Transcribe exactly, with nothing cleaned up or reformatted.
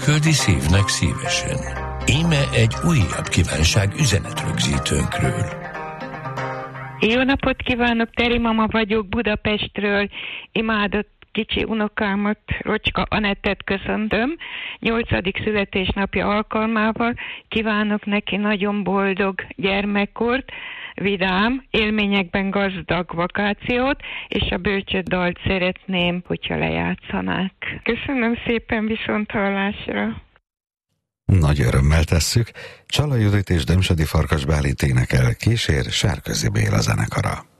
küldi szívnek szívesen. Íme egy újabb kívánság üzenetrögzítőnkről. Jó napot kívánok, Teri mama vagyok Budapestről. Imádott kicsi unokámat, Rocska Anettet köszöntöm. Nyolcadik születésnapja alkalmával kívánok neki nagyon boldog gyermekkort, vidám, élményekben gazdag vakációt, és a bölcsődalt szeretném, hogyha lejátszanák. Köszönöm szépen, viszonthallásra! Nagy örömmel tesszük. Csala Judit és Demsedi Farkas Bálint énekel, kísér Sárközi Béla zenekara.